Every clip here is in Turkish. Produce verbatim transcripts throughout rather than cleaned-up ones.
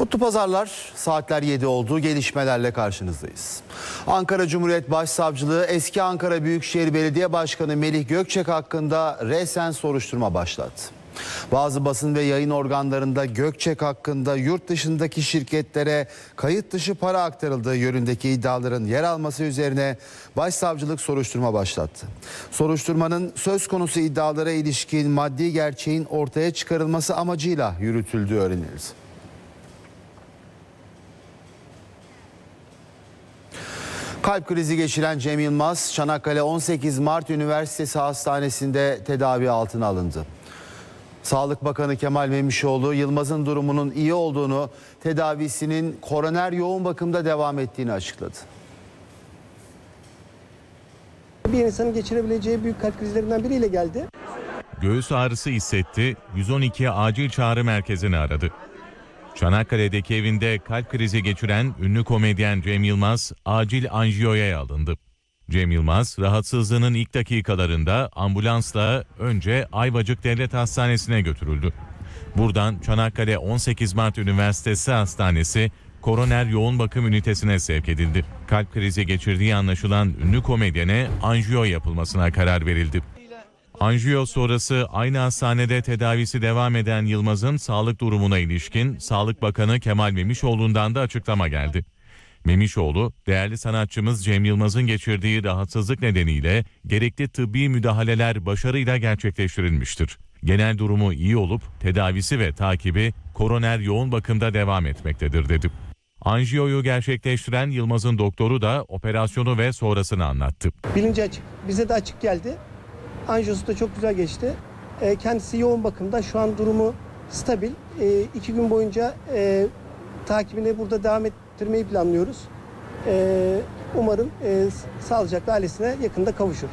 Mutlu pazarlar, saatler yedi oldu, gelişmelerle karşınızdayız. Ankara Cumhuriyet Başsavcılığı eski Ankara Büyükşehir Belediye Başkanı Melih Gökçek hakkında resen soruşturma başlattı. Bazı basın ve yayın organlarında Gökçek hakkında yurt dışındaki şirketlere kayıt dışı para aktarıldığı yönündeki iddiaların yer alması üzerine Başsavcılık soruşturma başlattı. Soruşturmanın söz konusu iddialara ilişkin maddi gerçeğin ortaya çıkarılması amacıyla yürütüldüğü öğrenildi. Kalp krizi geçiren Cem Yılmaz, Çanakkale on sekiz Mart Üniversitesi Hastanesi'nde tedavi altına alındı. Sağlık Bakanı Kemal Memişoğlu, Yılmaz'ın durumunun iyi olduğunu, tedavisinin koroner yoğun bakımda devam ettiğini açıkladı. Bir insanın geçirebileceği büyük kalp krizlerinden biriyle geldi. Göğüs ağrısı hissetti, yüz on iki acil çağrı merkezini aradı. Çanakkale'deki evinde kalp krizi geçiren ünlü komedyen Cem Yılmaz acil anjiyoya alındı. Cem Yılmaz rahatsızlığının ilk dakikalarında ambulansla önce Ayvacık Devlet Hastanesi'ne götürüldü. Buradan Çanakkale on sekiz Mart Üniversitesi Hastanesi koroner yoğun bakım ünitesine sevk edildi. Kalp krizi geçirdiği anlaşılan ünlü komedyene anjiyo yapılmasına karar verildi. Anjiyo sonrası aynı hastanede tedavisi devam eden Yılmaz'ın sağlık durumuna ilişkin Sağlık Bakanı Kemal Memişoğlu'ndan da açıklama geldi. Memişoğlu, değerli sanatçımız Cem Yılmaz'ın geçirdiği rahatsızlık nedeniyle gerekli tıbbi müdahaleler başarıyla gerçekleştirilmiştir. Genel durumu iyi olup tedavisi ve takibi koroner yoğun bakımda devam etmektedir dedi. Anjiyoyu gerçekleştiren Yılmaz'ın doktoru da operasyonu ve sonrasını anlattı. Bilinci açık, bize de açık geldi. Anjiyosu da çok güzel geçti. E, kendisi yoğun bakımda, şu an durumu stabil. E, iki gün boyunca e, takibini burada devam ettirmeyi planlıyoruz. E, umarım e, sağlıcakla ailesine yakında kavuşur.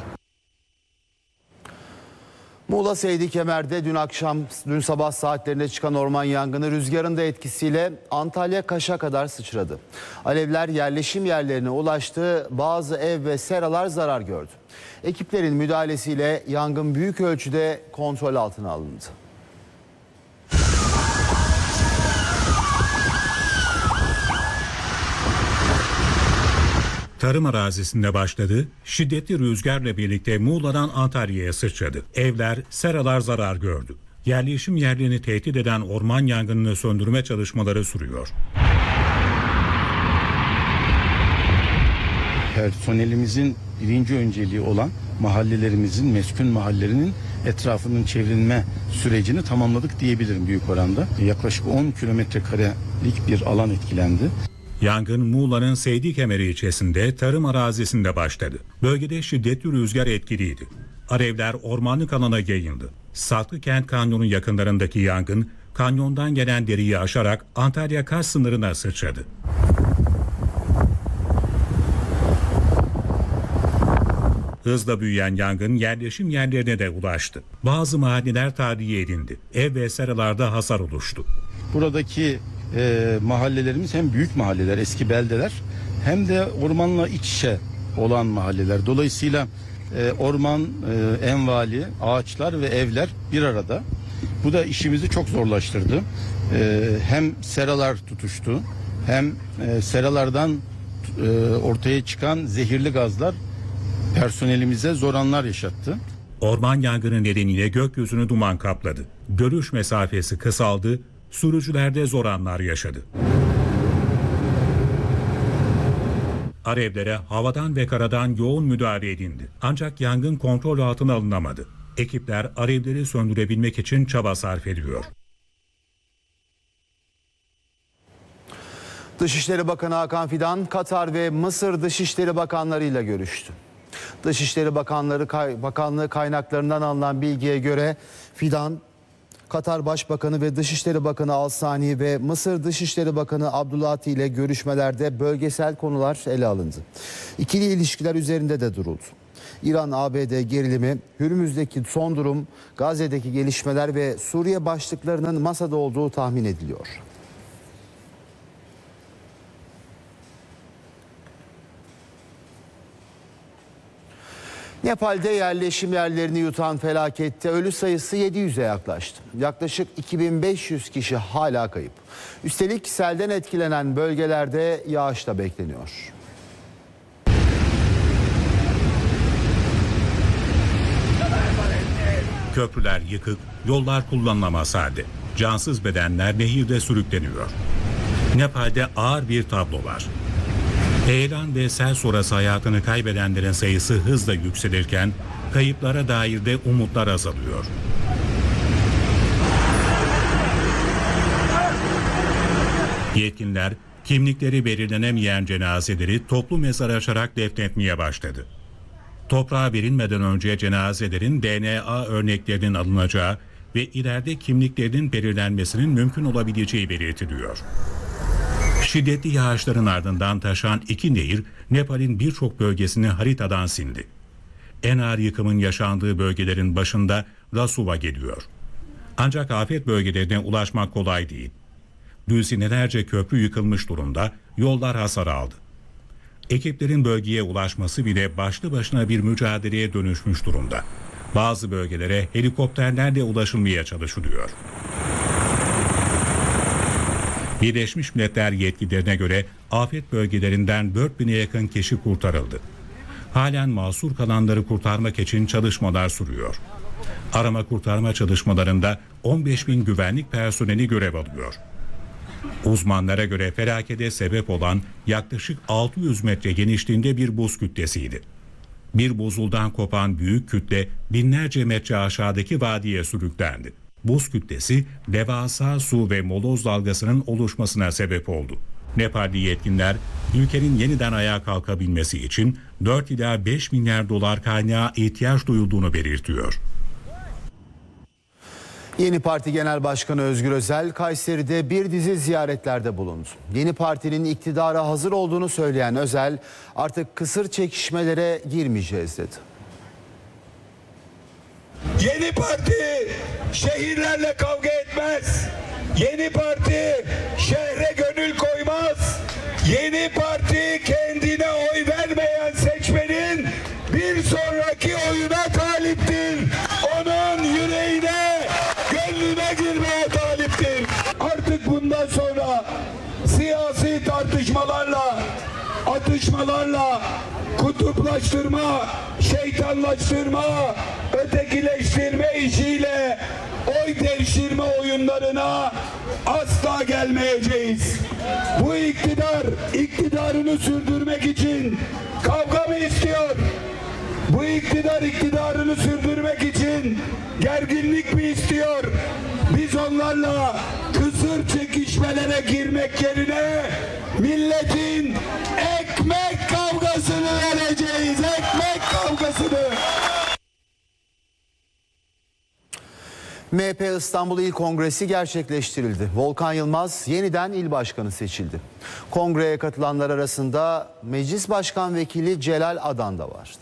Muğla Seydi Kemer'de dün akşam, dün sabah saatlerinde çıkan orman yangını rüzgarın da etkisiyle Antalya Kaş'a kadar sıçradı. Alevler yerleşim yerlerine ulaştı, bazı ev ve seralar zarar gördü. Ekiplerin müdahalesiyle yangın büyük ölçüde kontrol altına alındı. Tarım arazisinde başladı, şiddetli rüzgarla birlikte Muğla'dan Antalya'ya sıçradı. Evler, seralar zarar gördü. Yerleşim yerlerini tehdit eden orman yangınını söndürme çalışmaları sürüyor. Personelimizin birinci önceliği olan mahallelerimizin, meskun mahallelerinin etrafının çevrilme sürecini tamamladık diyebilirim büyük oranda. Yaklaşık on kilometre karelik bir alan etkilendi. Yangın Muğla'nın Seydi Kemer ilçesinde tarım arazisinde başladı. Bölgede şiddetli rüzgar etkiliydi. Alevler ormanlık alana yayıldı. Saklıkent Kanyonu yakınlarındaki yangın, kanyondan gelen deriyi aşarak Antalya-Kaş sınırına sıçradı. Hızla büyüyen yangın yerleşim yerlerine de ulaştı. Bazı mahalleler tahliye edildi. Ev ve seralarda hasar oluştu. Buradaki e, mahallelerimiz hem büyük mahalleler, eski beldeler, hem de ormanla iç içe olan mahalleler. Dolayısıyla e, orman, e, envali, ağaçlar ve evler bir arada. Bu da işimizi çok zorlaştırdı. E, hem seralar tutuştu, hem e, seralardan e, ortaya çıkan zehirli gazlar personelimize zor anlar yaşattı. Orman yangını nedeniyle gökyüzünü duman kapladı. Görüş mesafesi kısaldı, sürücüler de zor anlar yaşadı. Alevlere havadan ve karadan yoğun müdahale edildi. Ancak yangın kontrol altına alınamadı. Ekipler alevleri söndürebilmek için çaba sarf ediyor. Dışişleri Bakanı Hakan Fidan, Katar ve Mısır Dışişleri Bakanlarıyla görüştü. Dışişleri Bakanları Bakanlığı kaynaklarından alınan bilgiye göre Fidan, Katar Başbakanı ve Dışişleri Bakanı Al-Sani ve Mısır Dışişleri Bakanı Abdulati ile görüşmelerde bölgesel konular ele alındı. İkili ilişkiler üzerinde de duruldu. İran-A B D gerilimi, Hürmüz'deki son durum, Gazze'deki gelişmeler ve Suriye başlıklarının masada olduğu tahmin ediliyor. Nepal'de yerleşim yerlerini yutan felakette ölü sayısı yedi yüze yaklaştı. Yaklaşık iki bin beş yüz kişi hala kayıp. Üstelik selden etkilenen bölgelerde yağış da bekleniyor. Köprüler yıkık, yollar kullanılamaz halde. Cansız bedenler nehirde sürükleniyor. Nepal'de ağır bir tablo var. Heyelan ve sel sonrası hayatını kaybedenlerin sayısı hızla yükselirken kayıplara dair de umutlar azalıyor. Yetkililer kimlikleri belirlenemeyen cenazeleri toplu mezar açarak defnetmeye başladı. Toprağa verilmeden önce cenazelerin D N A örneklerinin alınacağı ve ileride kimliklerinin belirlenmesinin mümkün olabileceği belirtiliyor. Şiddetli yağışların ardından taşan iki nehir Nepal'in birçok bölgesini haritadan sildi. En ağır yıkımın yaşandığı bölgelerin başında Rasuva geliyor. Ancak afet bölgelerine ulaşmak kolay değil. Düzinelerce köprü yıkılmış durumda, yollar hasar aldı. Ekiplerin bölgeye ulaşması bile başlı başına bir mücadeleye dönüşmüş durumda. Bazı bölgelere helikopterlerle ulaşılmaya çalışılıyor. Birleşmiş Milletler yetkililerine göre afet bölgelerinden dört bine yakın kişi kurtarıldı. Halen mahsur kalanları kurtarmak için çalışmalar sürüyor. Arama kurtarma çalışmalarında on beş bin güvenlik personeli görev alıyor. Uzmanlara göre felakete sebep olan yaklaşık altı yüz metre genişliğinde bir buz kütlesiydi. Bir buzuldan kopan büyük kütle binlerce metre aşağıdaki vadiye sürüklendi. Buz kütlesi devasa su ve moloz dalgasının oluşmasına sebep oldu. Nepalli yetkililer ülkenin yeniden ayağa kalkabilmesi için dört ila beş milyar dolar kaynağa ihtiyaç duyulduğunu belirtiyor. Yeni Parti Genel Başkanı Özgür Özel Kayseri'de bir dizi ziyaretlerde bulundu. Yeni partinin iktidara hazır olduğunu söyleyen Özel artık kısır çekişmelere girmeyeceğiz dedi. Yeni parti şehirlerle kavga etmez. Yeni parti şehre gönül koymaz. Yeni parti kendine oy vermeyen seçmenin bir sonraki oyuna taliptir. Onun yüreğine, gönlüne girmeye taliptir. Artık bundan sonra siyasi tartışmalarla, atışmalarla, kutuplaştırma, şeytanlaştırma, ötekileştirme işiyle oy devşirme oyunlarına asla gelmeyeceğiz. Bu iktidar iktidarını sürdürmek için kavga mı istiyor? Bu iktidar iktidarını sürdürmek için gerginlik mi istiyor? Biz onlarla kısır çekişmelere girmek yerine milletin ekmek kavgasını vereceğiz. Ekmek kavgasını. M H P İstanbul İl Kongresi gerçekleştirildi. Volkan Yılmaz yeniden il başkanı seçildi. Kongreye katılanlar arasında Meclis Başkan Vekili Celal Adan da vardı.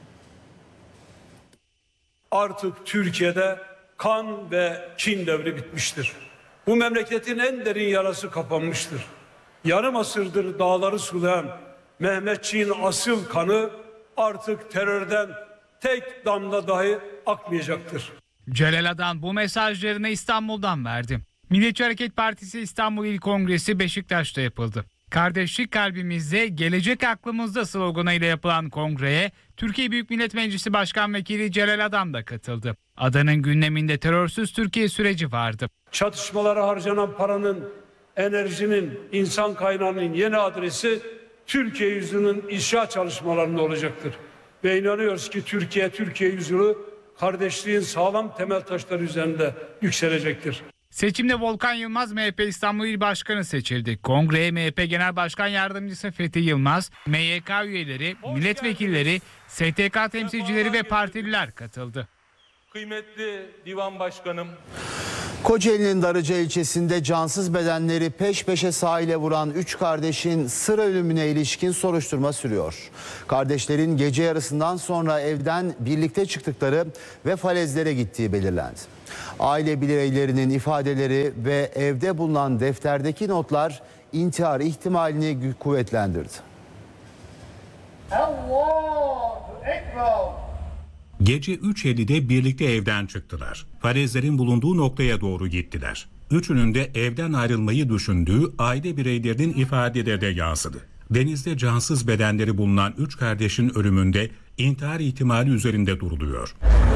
Artık Türkiye'de kan ve kin devri bitmiştir. Bu memleketin en derin yarası kapanmıştır. Yarım asırdır dağları sulayan Mehmetçiğin asıl kanı artık terörden tek damla dahi akmayacaktır. Celal Adan bu mesajlarını İstanbul'dan verdi. Milliyetçi Hareket Partisi İstanbul İl Kongresi Beşiktaş'ta yapıldı. Kardeşlik kalbimizde, gelecek aklımızda sloganıyla yapılan kongreye Türkiye Büyük Millet Meclisi Başkan Vekili Celal Adan da katıldı. Adan'ın gündeminde terörsüz Türkiye süreci vardı. Çatışmalara harcanan paranın, enerjinin, insan kaynağının yeni adresi Türkiye yüzyılının inşa çalışmalarında olacaktır. Ve inanıyoruz ki Türkiye, Türkiye yüzyılı kardeşliğin sağlam temel taşları üzerinde yükselecektir. Seçimde Volkan Yılmaz M H P İstanbul İl Başkanı seçildi. Kongreye M H P Genel Başkan Yardımcısı Fethi Yılmaz, M Y K üyeleri, milletvekilleri, S T K temsilcileri ve partililer katıldı. Kıymetli Divan Başkanım. Kocaeli'nin Darıca ilçesinde cansız bedenleri peş peşe sahile vuran üç kardeşin sır ölümüne ilişkin soruşturma sürüyor. Kardeşlerin gece yarısından sonra evden birlikte çıktıkları ve falezlere gittiği belirlendi. Aile bireylerinin ifadeleri ve evde bulunan defterdeki notlar intihar ihtimalini kuvvetlendirdi. Allahu Ekber. Gece üç ellide birlikte evden çıktılar. Falezlerin bulunduğu noktaya doğru gittiler. Üçünün de evden ayrılmayı düşündüğü aile bireylerinin ifadeleri de yansıdı. Denizde cansız bedenleri bulunan üç kardeşin ölümünde intihar ihtimali üzerinde duruluyor.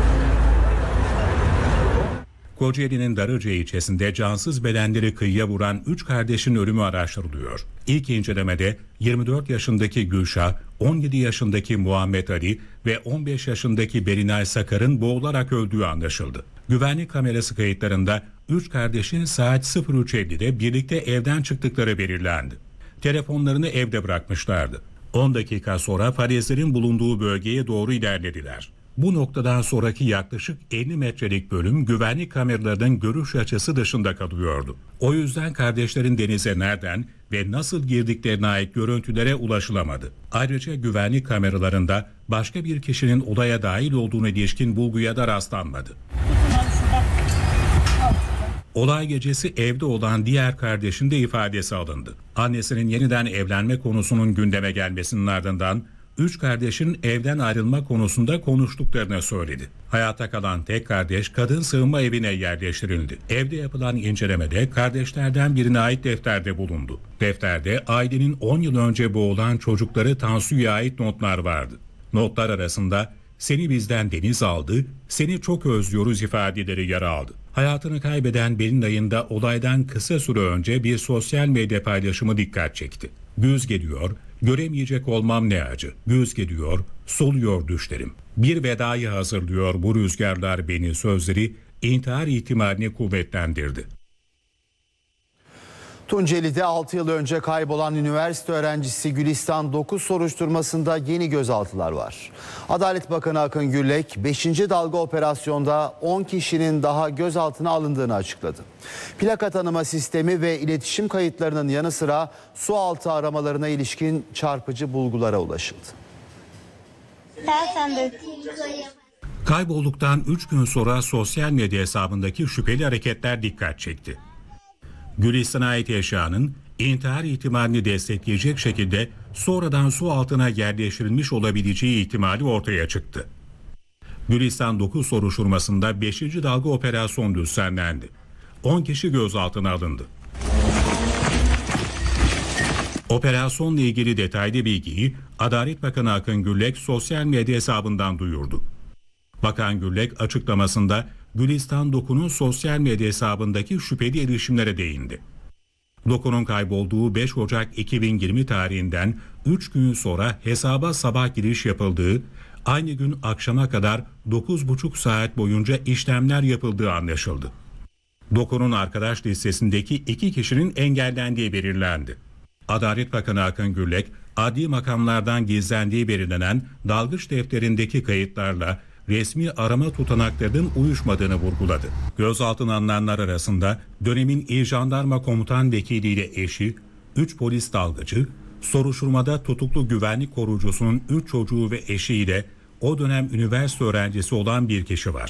Kocaeli'nin Darıca ilçesinde cansız bedenleri kıyıya vuran üç kardeşin ölümü araştırılıyor. İlk incelemede yirmi dört yaşındaki Gülşah, on yedi yaşındaki Muhammed Ali ve on beş yaşındaki Berinay Sakar'ın boğularak öldüğü anlaşıldı. Güvenlik kamerası kayıtlarında üç kardeşin saat üç ellide birlikte evden çıktıkları belirlendi. Telefonlarını evde bırakmışlardı. on dakika sonra falezlerin bulunduğu bölgeye doğru ilerlediler. Bu noktadan sonraki yaklaşık elli metrelik bölüm güvenlik kameralarının görüş açısı dışında kalıyordu. O yüzden kardeşlerin denize nereden ve nasıl girdiklerine ait görüntülere ulaşılamadı. Ayrıca güvenlik kameralarında başka bir kişinin olaya dahil olduğuna ilişkin bulguya da rastlanmadı. Olay gecesi evde olan diğer kardeşin de ifadesi alındı. Annesinin yeniden evlenme konusunun gündeme gelmesinin ardından üç kardeşin evden ayrılma konusunda konuştuklarını söyledi. Hayata kalan tek kardeş kadın sığınma evine yerleştirildi. Evde yapılan incelemede kardeşlerden birine ait defterde bulundu. Defterde ailenin on yıl önce boğulan çocukları Tansu'ya ait notlar vardı. Notlar arasında "Seni bizden deniz aldı, seni çok özlüyoruz" ifadeleri yer aldı. Hayatını kaybeden Berinay'ın da olaydan kısa süre önce bir sosyal medya paylaşımı dikkat çekti. "Güz geliyor, göremeyecek olmam ne acı. Güz geliyor, soluyor düşlerim. Bir vedayı hazırlıyor bu rüzgarlar beni" sözleri intihar ihtimalini kuvvetlendirdi. Tunceli'de altı yıl önce kaybolan üniversite öğrencisi Gülistan dokuz soruşturmasında yeni gözaltılar var. Adalet Bakanı Akın Gürlek beşinci dalga operasyonda on kişinin daha gözaltına alındığını açıkladı. Plaka tanıma sistemi ve iletişim kayıtlarının yanı sıra su altı aramalarına ilişkin çarpıcı bulgulara ulaşıldı. Kaybolduktan üç gün sonra sosyal medya hesabındaki şüpheli hareketler dikkat çekti. Gülistan'a ait eşyanın intihar ihtimalini destekleyecek şekilde sonradan su altına yerleştirilmiş olabileceği ihtimali ortaya çıktı. Gülistan dokuz soruşturmasında beşinci dalga operasyon düzenlendi. on kişi gözaltına alındı. Operasyonla ilgili detaylı bilgiyi Adalet Bakanı Akın Gürlek sosyal medya hesabından duyurdu. Bakan Gürlek açıklamasında Gülistan Doku'nun sosyal medya hesabındaki şüpheli erişimlere değindi. Doku'nun kaybolduğu beş Ocak iki bin yirmi tarihinden üç gün sonra hesaba sabah giriş yapıldığı, aynı gün akşama kadar dokuz buçuk saat boyunca işlemler yapıldığı anlaşıldı. Doku'nun arkadaş listesindeki iki kişinin engellendiği belirlendi. Adalet Bakanı Akın Gürlek, adli makamlardan gizlendiği belirlenen dalgıç defterindeki kayıtlarla resmi arama tutanaklarının uyuşmadığını vurguladı. Gözaltına alınanlar arasında dönemin İl Jandarma Komutan Vekiliyle eşi, üç polis dalgıcı, soruşturmada tutuklu güvenlik korucusunun üç çocuğu ve eşiyle o dönem üniversite öğrencisi olan bir kişi var.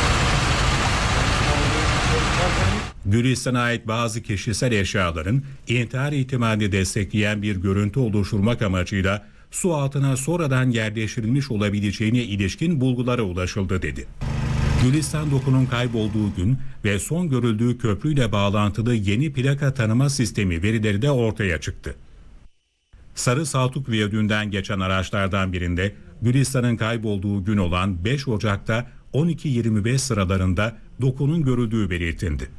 Gülistan'a ait bazı kişisel eşyaların intihar ihtimalini destekleyen bir görüntü oluşturmak amacıyla su altına sonradan yerleştirilmiş olabileceğine ilişkin bulgulara ulaşıldı dedi. Gülistan Doku'nun kaybolduğu gün ve son görüldüğü köprüyle bağlantılı yeni plaka tanıma sistemi verileri de ortaya çıktı. Sarı Saltuk Viyadüğü'nden geçen araçlardan birinde Gülistan'ın kaybolduğu gün olan beş Ocak'ta on iki yirmi beş sıralarında Doku'nun görüldüğü belirtildi.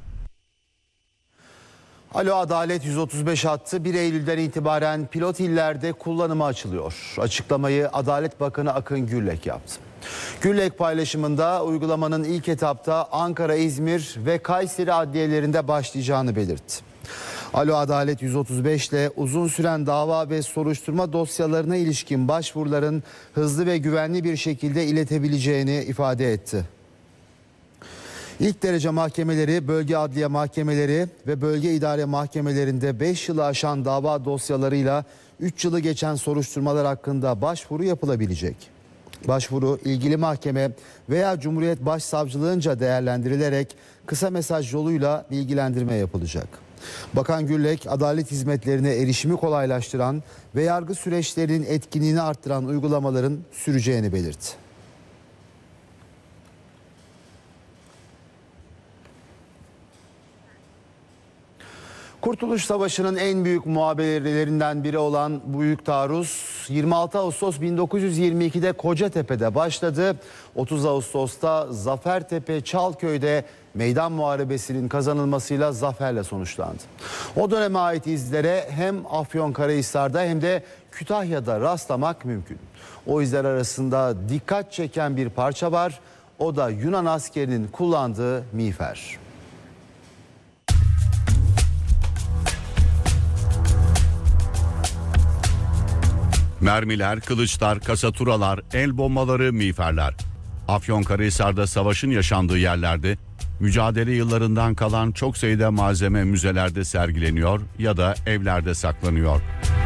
Alo Adalet yüz otuz beş hattı bir Eylül'den itibaren pilot illerde kullanıma açılıyor. Açıklamayı Adalet Bakanı Akın Gürlek yaptı. Gürlek paylaşımında uygulamanın ilk etapta Ankara, İzmir ve Kayseri adliyelerinde başlayacağını belirtti. Alo Adalet yüz otuz beş ile uzun süren dava ve soruşturma dosyalarına ilişkin başvuruların hızlı ve güvenli bir şekilde iletebileceğini ifade etti. İlk derece mahkemeleri, bölge adliye mahkemeleri ve bölge idare mahkemelerinde beş yılı aşan dava dosyalarıyla üç yılı geçen soruşturmalar hakkında başvuru yapılabilecek. Başvuru ilgili mahkeme veya Cumhuriyet Başsavcılığınca değerlendirilerek kısa mesaj yoluyla bilgilendirme yapılacak. Bakan Gürlek, adalet hizmetlerine erişimi kolaylaştıran ve yargı süreçlerinin etkinliğini arttıran uygulamaların süreceğini belirtti. Kurtuluş Savaşı'nın en büyük muharebelerinden biri olan Büyük Taarruz yirmi altı Ağustos bin dokuz yüz yirmi iki'de Kocatepe'de başladı. otuz Ağustos'ta Zafertepe Çalköy'de meydan muharebesinin kazanılmasıyla zaferle sonuçlandı. O döneme ait izlere hem Afyonkarahisar'da hem de Kütahya'da rastlamak mümkün. O izler arasında dikkat çeken bir parça var. O da Yunan askerinin kullandığı miğfer. Mermiler, kılıçlar, kasaturalar, el bombaları, miğferler. Afyonkarahisar'da savaşın yaşandığı yerlerde mücadele yıllarından kalan çok sayıda malzeme müzelerde sergileniyor ya da evlerde saklanıyor.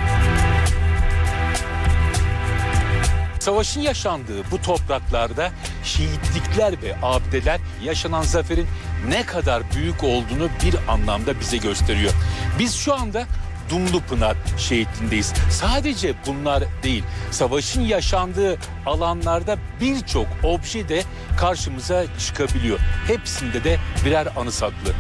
Savaşın yaşandığı bu topraklarda şehitlikler ve abideler yaşanan zaferin ne kadar büyük olduğunu bir anlamda bize gösteriyor. Biz şu anda Dumlupınar şehitliğindeyiz. Sadece bunlar değil, savaşın yaşandığı alanlarda birçok obje de karşımıza çıkabiliyor. Hepsinde de birer anı saklı.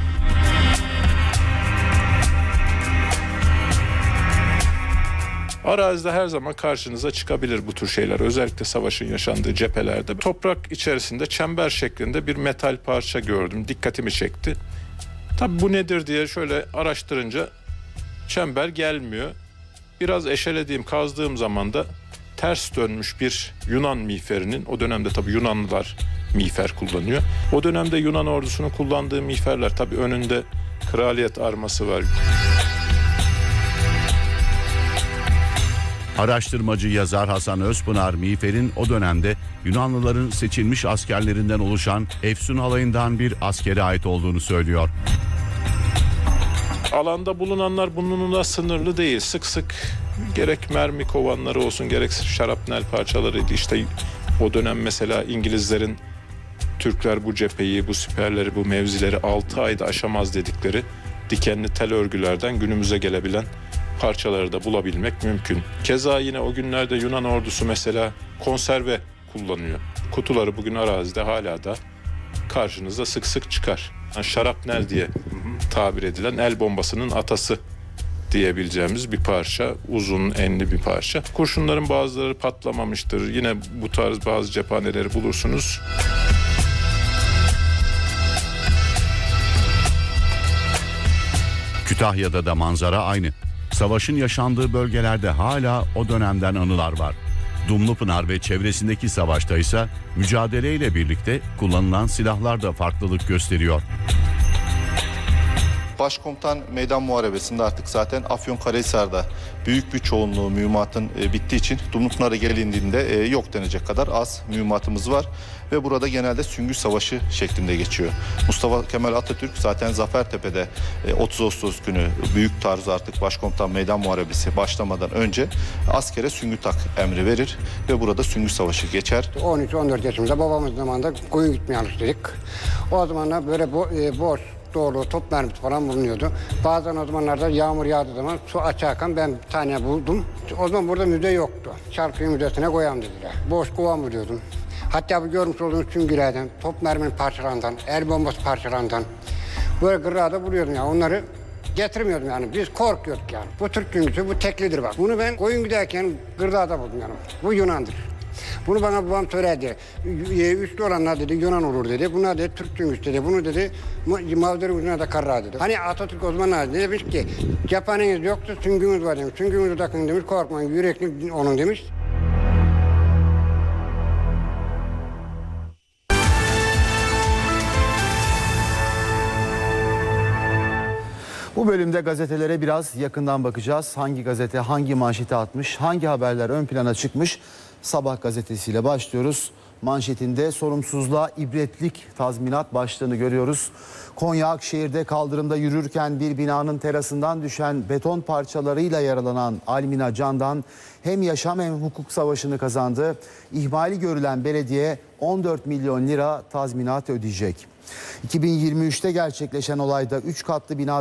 Arazide her zaman karşınıza çıkabilir bu tür şeyler. Özellikle savaşın yaşandığı cephelerde. Toprak içerisinde çember şeklinde bir metal parça gördüm. Dikkatimi çekti. Tabii bu nedir diye şöyle araştırınca çember gelmiyor. Biraz eşelediğim, kazdığım zaman da ters dönmüş bir Yunan miğferinin, o dönemde tabii Yunanlılar miğfer kullanıyor. O dönemde Yunan ordusunun kullandığı miğferler, tabii önünde kraliyet arması var. Araştırmacı yazar Hasan Özpınar miğferin o dönemde Yunanlıların seçilmiş askerlerinden oluşan Efsun alayından bir askere ait olduğunu söylüyor. Alanda bulunanlar bununla sınırlı değil. Sık sık gerek mermi kovanları olsun, gerek şarapnel parçalarıydı. İşte o dönem mesela İngilizlerin Türkler bu cepheyi, bu siperleri, bu mevzileri altı ayda aşamaz dedikleri dikenli tel örgülerden günümüze gelebilen parçaları da bulabilmek mümkün. Keza yine o günlerde Yunan ordusu mesela konserve kullanıyor. Kutuları bugün arazide hala da karşınıza sık sık çıkar. Yani şarapnel diye tabir edilen el bombasının atası diyebileceğimiz bir parça, uzun enli bir parça. Kurşunların bazıları patlamamıştır. Yine bu tarz bazı cephaneleri bulursunuz. Kütahya'da da manzara aynı. Savaşın yaşandığı bölgelerde hala o dönemden anılar var. Dumlupınar ve çevresindeki savaşta ise mücadeleyle birlikte kullanılan silahlar da farklılık gösteriyor. Başkomutan meydan muharebesinde artık zaten Afyonkarahisar'da büyük bir çoğunluğu mühimmatın e, bittiği için Dumlupınar'a gelindiğinde e, yok denecek kadar az mühimmatımız var ve burada genelde süngü savaşı şeklinde geçiyor. Mustafa Kemal Atatürk zaten Zafertepe'de e, otuz Ağustos günü Büyük Taarruz artık Başkomutan meydan muharebesi başlamadan önce askere süngü tak emri verir ve burada süngü savaşı geçer. on üç on dört yaşımızda babamız zamanında koyun gitmeye alıştırdık. O zamanlar böyle bo e, boş doğru top mermisi falan bulunuyordu. Bazen o zamanlarda yağmur yağdığı zaman su açarken ben bir tane buldum. O zaman burada müze yoktu. Çarkıya müzesine koyalım dediler. Boş kovan buluyordum. Hatta bu görmüş olduğunuz süngülerden, top merminin parçalarından, el bombası parçalarından böyle gırrada buluyordum yani. Onları getirmiyordum yani. Biz korkuyorduk yani. Bu Türk güngüsü, bu teklidir bak. Bunu ben koyun giderken gırrada buldum yani. Bu Yunan'dır. Bunu bana babam söyledi. Üstlü olanlar dedi Yunan olur dedi. Bunlar dedi Türk güngüsü dedi. Bunu dedi Mavderi ucuna da karra dedi. Hani Atatürk o zaman demiş ki cephaneniz yoktu, süngünüz var demiş. Süngünüzü takın demiş, korkmayın yürekli onun demiş. Bu bölümde gazetelere biraz yakından bakacağız. Hangi gazete hangi manşeti atmış, hangi haberler ön plana çıkmış? Sabah gazetesiyle başlıyoruz. Manşetinde sorumsuzluğa ibretlik tazminat başlığını görüyoruz. Konya Akşehir'de kaldırımda yürürken bir binanın terasından düşen beton parçalarıyla yaralanan Almina Can'dan hem yaşam hem hukuk savaşını kazandı. İhmali görülen belediye on dört milyon lira tazminat ödeyecek. iki bin yirmi üçte gerçekleşen olayda üç katlı bina